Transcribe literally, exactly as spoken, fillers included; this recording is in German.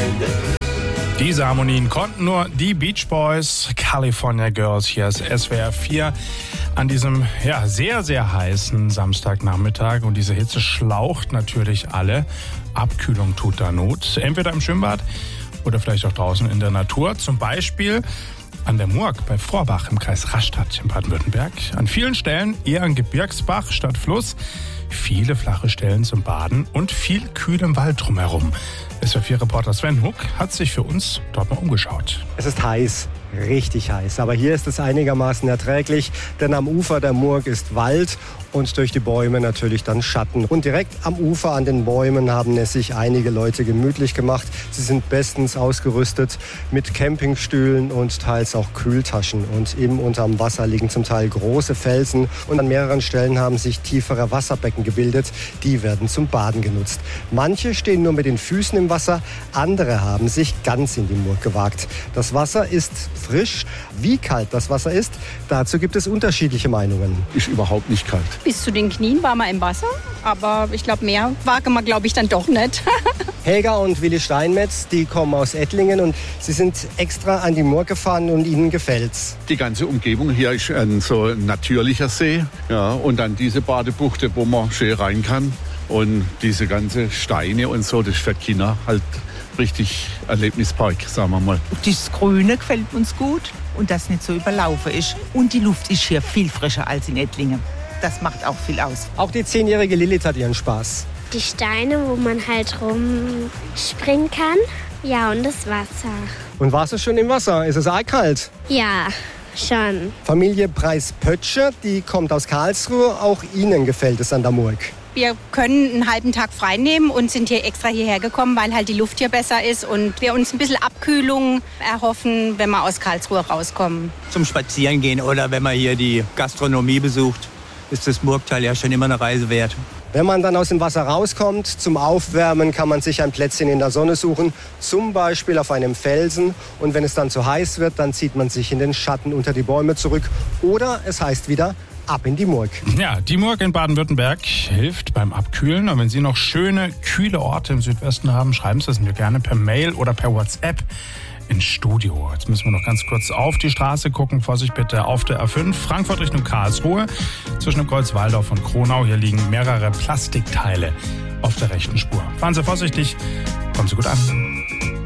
Diese Harmonien konnten nur die Beach Boys, California Girls. Hier ist S W R vier an diesem ja, sehr, sehr heißen Samstagnachmittag. Und diese Hitze schlaucht natürlich alle. Abkühlung tut da Not. Entweder im Schwimmbad oder vielleicht auch draußen in der Natur. Zum Beispiel an der Murg bei Vorbach im Kreis Rastatt in Baden-Württemberg. An vielen Stellen eher ein Gebirgsbach statt Fluss. Viele flache Stellen zum Baden und viel kühlem Wald drumherum. S W R vier-Reporter Sven Huck hat sich für uns dort mal umgeschaut. Es ist heiß, richtig heiß. Aber hier ist es einigermaßen erträglich, denn am Ufer der Murg ist Wald und durch die Bäume natürlich dann Schatten. Und direkt am Ufer an den Bäumen haben es sich einige Leute gemütlich gemacht. Sie sind bestens ausgerüstet mit Campingstühlen und teils auch Kühltaschen. Und eben unterm Wasser liegen zum Teil große Felsen. Und an mehreren Stellen haben sich tiefere Wasserbecken gebildet. Die werden zum Baden genutzt. Manche stehen nur mit den Füßen im Wasser, andere haben sich ganz in die Murg gewagt. Das Wasser ist frisch. Wie kalt das Wasser ist, dazu gibt es unterschiedliche Meinungen. Ist überhaupt nicht kalt. Bis zu den Knien war man im Wasser, aber ich glaube, mehr wage man, glaube ich, dann doch nicht. Helga und Willi Steinmetz, die kommen aus Ettlingen und sie sind extra an die Murg gefahren und ihnen gefällt's. Die ganze Umgebung hier ist ein so natürlicher See, ja, und dann diese Badebuchte, wo man schön rein kann. Und diese ganze Steine und so, das ist für die Kinder halt richtig Erlebnispark, sagen wir mal. Das Grüne gefällt uns gut und das nicht so überlaufen ist. Und die Luft ist hier viel frischer als in Ettlingen. Das macht auch viel aus. Auch die zehnjährige Lilith hat ihren Spaß. Die Steine, wo man halt rumspringen kann. Ja, und das Wasser. Und warst du schon im Wasser? Ist es arg kalt? Ja, schon. Familie Preis-Pötsche, die kommt aus Karlsruhe. Auch ihnen gefällt es an der Murg. Wir können einen halben Tag frei nehmen und sind hier extra hierher gekommen, weil halt die Luft hier besser ist und wir uns ein bisschen Abkühlung erhoffen, wenn wir aus Karlsruhe rauskommen. Zum Spazierengehen oder wenn man hier die Gastronomie besucht, ist das Murgtal ja schon immer eine Reise wert. Wenn man dann aus dem Wasser rauskommt, zum Aufwärmen kann man sich ein Plätzchen in der Sonne suchen, zum Beispiel auf einem Felsen. Und wenn es dann zu heiß wird, dann zieht man sich in den Schatten unter die Bäume zurück. Oder es heißt wieder, ab in die Murg. Ja, die Murg in Baden-Württemberg hilft beim Abkühlen. Und wenn Sie noch schöne, kühle Orte im Südwesten haben, schreiben Sie es mir gerne per Mail oder per WhatsApp ins Studio. Jetzt müssen wir noch ganz kurz auf die Straße gucken. Vorsicht bitte auf der A fünf, Frankfurt Richtung Karlsruhe. Zwischen dem Kreuz Waldorf und Kronau. Hier liegen mehrere Plastikteile auf der rechten Spur. Fahren Sie vorsichtig, kommen Sie gut an.